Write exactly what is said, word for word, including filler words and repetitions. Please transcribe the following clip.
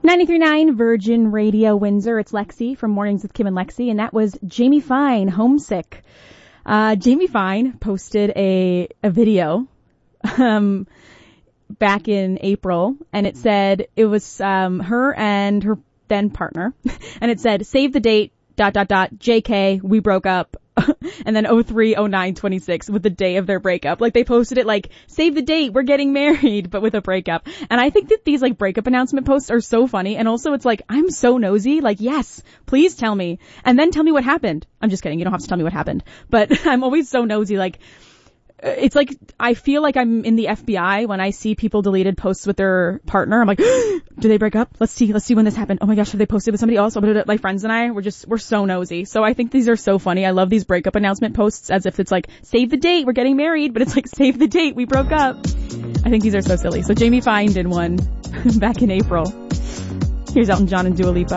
ninety-three point nine Virgin Radio Windsor. It's Lexi from Mornings with Kim and Lexi, and that was Jamie Fine, Homesick. Uh, Jamie Fine posted a, a video, um, back in April, and it said it was, um, her and her then partner, and it said, save the date, dot, dot, dot, J K, we broke up. And then oh three oh nine twenty-six with the day of their breakup. Like, they posted it like, save the date, we're getting married, but with a breakup. And I think that these like breakup announcement posts are so funny. And also it's like, I'm so nosy. Like, yes, please tell me. And then tell me what happened. I'm just kidding. You don't have to tell me what happened. But I'm always so nosy. Like, it's like, I feel like I'm in the F B I when I see people deleted posts with their partner. I'm like, do they break up? Let's see. Let's see when this happened. Oh my gosh, have they posted with somebody else? My friends and I, we're just, we're so nosy. So I think these are so funny. I love these breakup announcement posts as if it's like, save the date, we're getting married, but it's like, save the date, we broke up. I think these are so silly. So Jamie Fine did one back in April. Here's Elton John and Dua Lipa.